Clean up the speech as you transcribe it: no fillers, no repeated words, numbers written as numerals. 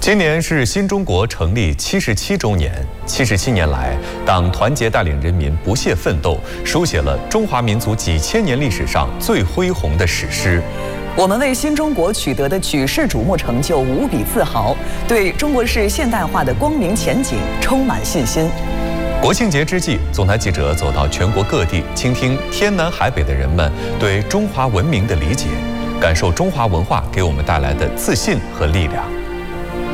今年是新中国成立77周年，77年来，党团结带领人民不懈奋斗，书写了中华民族几千年历史上最恢宏的史诗。 我们为新中国取得的举世瞩目成就无比自豪，对中国式现代化的光明前景充满信心。 国庆节之际，总台记者走到全国各地，倾听天南海北的人们对中华文明的理解，感受中华文化给我们带来的自信和力量。